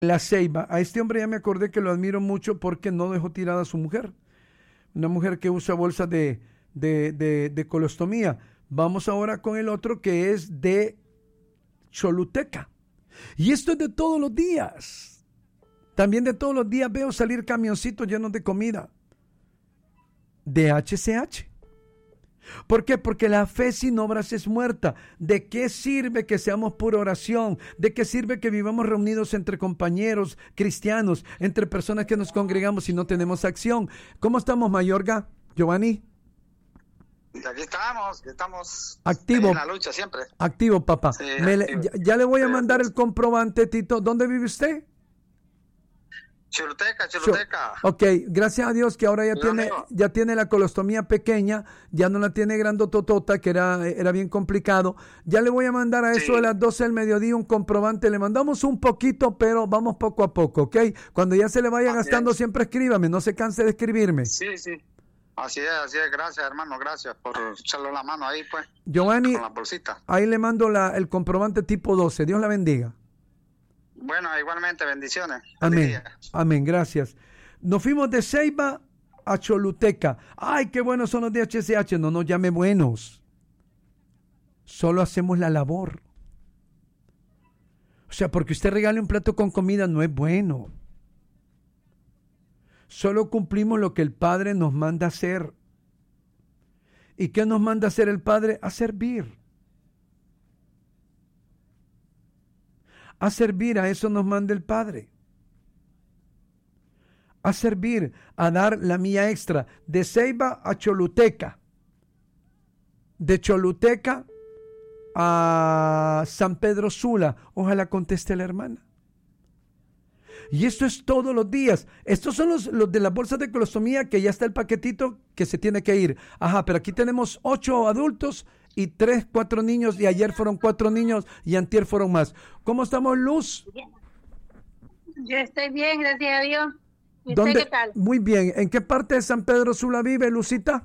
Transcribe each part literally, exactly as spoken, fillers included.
La Ceiba. A este hombre ya me acordé que lo admiro mucho porque no dejó tirada a su mujer. Una mujer que usa bolsas de, de, de, de colostomía. Vamos ahora con el otro que es de Choluteca. Y esto es de todos los días. También de todos los días veo salir camioncitos llenos de comida. De H C H. ¿Por qué? Porque la fe sin obras es muerta. ¿De qué sirve que seamos pura oración? ¿De qué sirve que vivamos reunidos entre compañeros cristianos, entre personas que nos congregamos si no tenemos acción? ¿Cómo estamos, Mayorga? Giovanni. Aquí estamos, estamos activo, en la lucha siempre. Activo, papá. Sí, Me activo. Le, ya, ya le voy a mandar el comprobante, Tito. ¿Dónde vive usted? Choluteca, Choluteca. Ok, gracias a Dios que ahora ya Yo tiene amigo. ya tiene la colostomía pequeña, ya no la tiene grandototota, que era, era bien complicado. Ya le voy a mandar a eso Sí. de las doce del mediodía un comprobante. Le mandamos un poquito, pero vamos poco a poco, ¿ok? Cuando ya se le vaya Así gastando, es. siempre escríbame, no se canse de escribirme. Sí, sí. Así es, así es. Gracias, hermano. Gracias por echarle la mano ahí, pues. Giovanni, Con la bolsita. ahí le mando la, el comprobante tipo doce. Dios la bendiga. Bueno, igualmente, bendiciones. Amén. Feliz día. Amén, gracias. Nos fuimos de Ceiba a Choluteca. Ay, qué buenos son los de H C H. No nos llame buenos. Solo hacemos la labor. O sea, porque usted regale un plato con comida no es bueno. Solo cumplimos lo que el Padre nos manda hacer. ¿Y qué nos manda hacer el Padre? A servir. A servir, a eso nos manda el Padre. A servir, a dar la mía extra. De Ceiba a Choluteca. De Choluteca a San Pedro Sula. Ojalá conteste la hermana. Y esto es todos los días. Estos son los, los de las bolsas de colostomía que ya está el paquetito que se tiene que ir. Ajá, pero aquí tenemos ocho adultos y tres, cuatro niños. Y ayer fueron cuatro niños y antier fueron más. ¿Cómo estamos, Luz? Yo estoy bien, gracias a Dios. ¿Y ¿Dónde? usted qué tal? Muy bien. ¿En qué parte de San Pedro Sula vive, Lucita?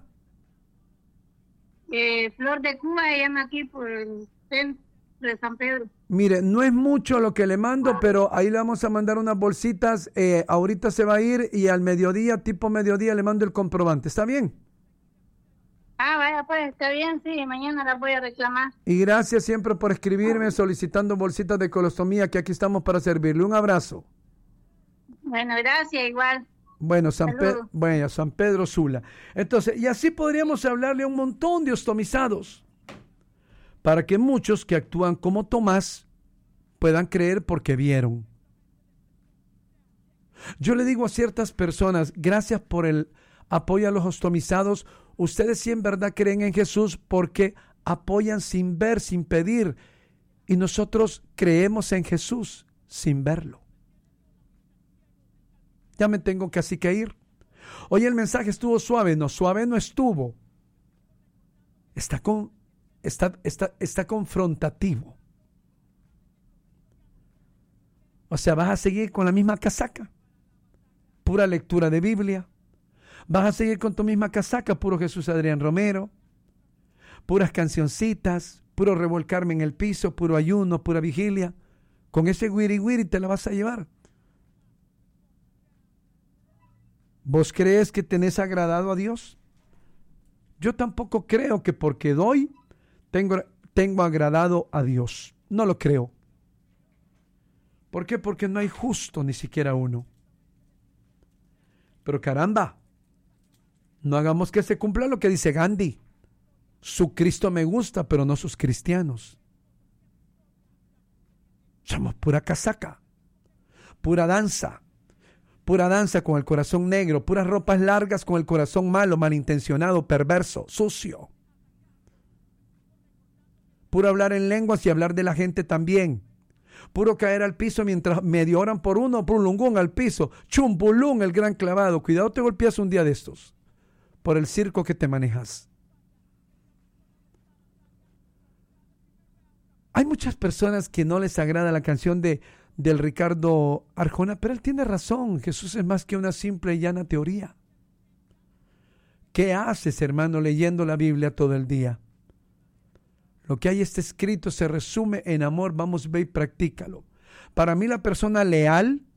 Eh, Flor de Cuba se llama aquí por el centro de San Pedro. Mire, no es mucho lo que le mando, pero ahí le vamos a mandar unas bolsitas. Eh, ahorita se va a ir y al mediodía, tipo mediodía, le mando el comprobante. ¿Está bien? Ah, vaya, pues está bien, sí, mañana la voy a reclamar. Y gracias siempre por escribirme solicitando bolsitas de colostomía, que aquí estamos para servirle. Un abrazo. Bueno, gracias, igual. Bueno, San, Pe- Saludos. bueno, San Pedro Sula. Entonces, y así podríamos hablarle a un montón de ostomizados, para que muchos que actúan como Tomás puedan creer porque vieron. Yo le digo a ciertas personas, gracias por el apoyo a los ostomizados. Ustedes sí en verdad creen en Jesús porque apoyan sin ver, sin pedir. Y nosotros creemos en Jesús sin verlo. Ya me tengo casi que ir. Hoy el mensaje estuvo suave. No, suave no estuvo. Está con, está, está, está confrontativo. O sea, vas a seguir con la misma casaca. Pura lectura de Biblia. Vas a seguir con tu misma casaca, puro Jesús Adrián Romero. Puras cancioncitas, puro revolcarme en el piso, puro ayuno, pura vigilia. Con ese wiri wiri te la vas a llevar. ¿Vos crees que tenés agradado a Dios? Yo tampoco creo que porque doy, tengo, tengo agradado a Dios. No lo creo. ¿Por qué? Porque no hay justo ni siquiera uno. Pero caramba, no hagamos que se cumpla lo que dice Gandhi. Su Cristo me gusta, pero no sus cristianos. Somos pura casaca, pura danza. Pura danza con el corazón negro, puras ropas largas con el corazón malo, malintencionado, perverso, sucio. Puro hablar en lenguas y hablar de la gente también. Puro caer al piso mientras medio oran por uno, prulungún al piso, chumpulún el gran clavado. Cuidado, te golpeas un día de estos por el circo que te manejas. Hay muchas personas que no les agrada la canción de del Ricardo Arjona, pero él tiene razón. Jesús es más que una simple y llana teoría. ¿Qué haces, hermano, leyendo la Biblia todo el día? Lo que hay está escrito se resume en amor. Vamos, ve y practícalo. Para mí la persona leal